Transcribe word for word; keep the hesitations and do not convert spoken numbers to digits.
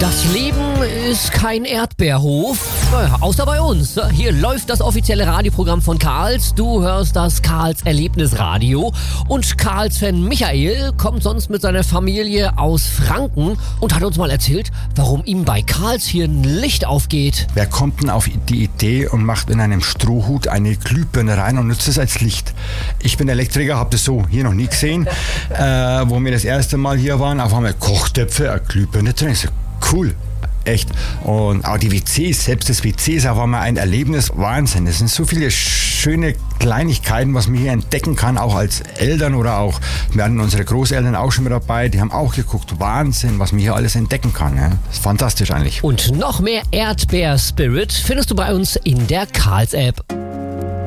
Das Leben ist kein Erdbeerhof, naja, außer bei uns. Hier läuft das offizielle Radioprogramm von Karls. Du hörst das Karls Erlebnisradio. Und Karls-Fan Michael kommt sonst mit seiner Familie aus Franken und hat uns mal erzählt, warum ihm bei Karls hier ein Licht aufgeht. Wer kommt denn auf die Idee und macht in einem Strohhut eine Glühbirne rein und nutzt es als Licht? Ich bin Elektriker, habe das so hier noch nie gesehen. Äh, wo wir das erste Mal hier waren, auf einmal Kochtöpfe, eine Glühbirne drin. Ich so, cool. Echt. Und auch die W Cs, selbst das W C ist auf einmal ein Erlebnis, Wahnsinn. Es sind so viele schöne Kleinigkeiten, was man hier entdecken kann, auch als Eltern oder auch, wir hatten unsere Großeltern auch schon mit dabei, die haben auch geguckt, Wahnsinn, was man hier alles entdecken kann. Ja. Das ist fantastisch eigentlich. Und noch mehr Erdbeer-Spirit findest du bei uns in der Karls-App.